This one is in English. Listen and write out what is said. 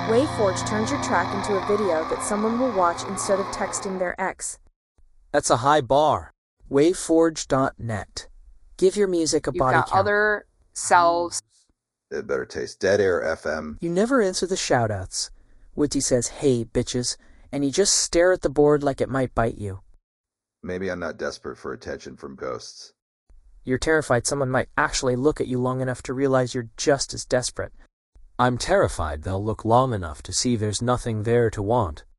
WaveForge turns your track into a video that someone will watch instead of texting their ex. That's a high bar. WaveForge.net. Give your music a You've body got count. other selves. It better taste Dead Air FM. You never answer the shoutouts. Woodsy says, "Hey, bitches," and you just stare at the board like it might bite you. Maybe I'm not desperate for attention from ghosts. You're terrified someone might actually look at you long enough to realize you're just as desperate. I'm terrified they'll look long enough to see there's nothing there to want.